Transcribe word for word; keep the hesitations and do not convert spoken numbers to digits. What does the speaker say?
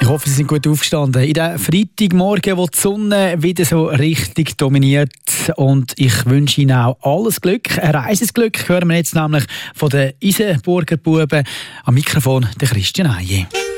hoffe, Sie sind gut aufgestanden. In den Freitagmorgen, wo die Sonne wieder so richtig dominiert. Und ich wünsche Ihnen auch alles Glück. Ein Reisesglück hören wir jetzt nämlich von den Isenburger Buben. Am Mikrofon der Christian Eije.